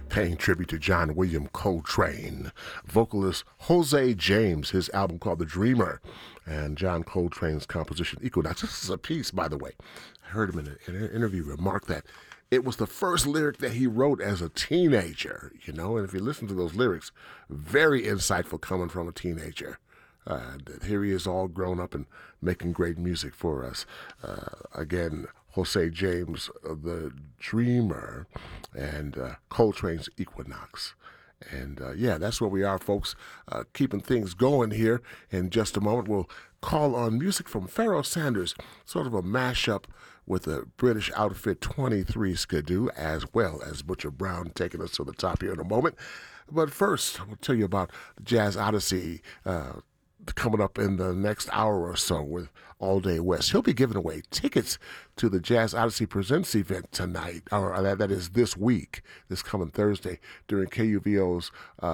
paying tribute to John William Coltrane. Vocalist Jose James, his album called The Dreamer, and John Coltrane's composition Equinox. This is a piece, by the way. I heard him in an interview remark that it was the first lyric that he wrote as a teenager, you know, and if you listen to those lyrics, very insightful coming from a teenager. Here he is all grown up and making great music for us. Again, Jose James, The Dreamer, and Coltrane's Equinox. And yeah, that's where we are, folks, keeping things going here. In just a moment, we'll call on music from Pharoah Sanders, sort of a mashup with the British outfit 23 Skidoo, as well as Butcher Brown taking us to the top here in a moment. But first, we'll tell you about the Jazz Odyssey coming up in the next hour or so with All Day West. He'll be giving away tickets to the Jazz Odyssey Presents event tonight, or that is this week, this coming Thursday, during KUVO's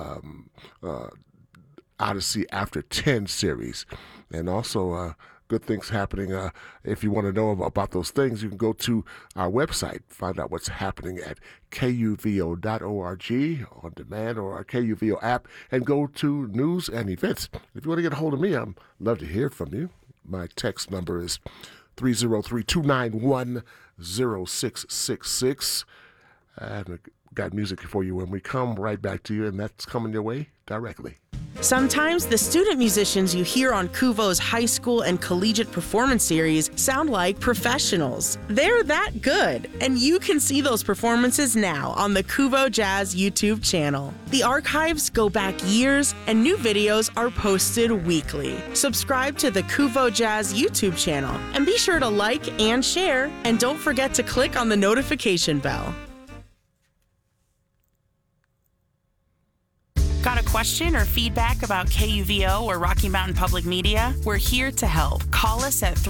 Odyssey After 10 series. And also, good things happening. If you want to know about those things, you can go to our website, find out what's happening at kuvo.org on demand or our KUVO app, and go to news and events. If you want to get a hold of me, I'd love to hear from you. My text number is 303-291-0666. And I've got music for you when we come right back to you, and that's coming your way directly. Sometimes the student musicians you hear on KUVO's high school and collegiate performance series sound like professionals. They're that good, and you can see those performances now on the KUVO Jazz YouTube channel. The archives go back years, and new videos are posted weekly. Subscribe to the KUVO Jazz YouTube channel, and be sure to like and share, and don't forget to click on the notification bell. Got a question or feedback about KUVO or Rocky Mountain Public Media? We're here to help. Call us at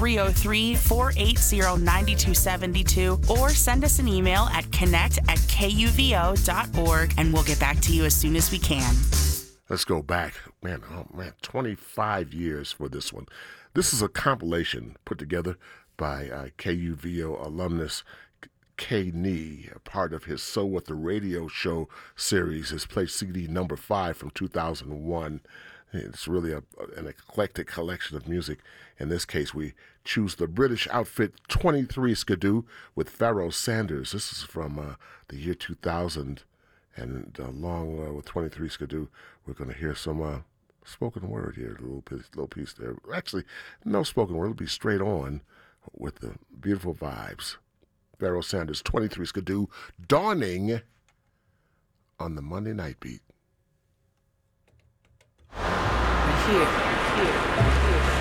303-480-9272 or send us an email at connect@kuvo.org, and we'll get back to you as soon as we can. Let's go back. Man, 25 years for this one. This is a compilation put together by KUVO alumnus K. Nee, a part of his So What the Radio Show series, his play CD number 5 from 2001. It's really an eclectic collection of music. In this case, we choose the British outfit 23 Skidoo with Pharoah Sanders. This is from the year 2000. And along with 23 Skidoo, we're going to hear some spoken word here, a little piece there. Actually, no spoken word. It'll be straight on with the beautiful vibes. Pharoah Sanders, 23 Skidoo, dawning on the Monday Night Beat. Here.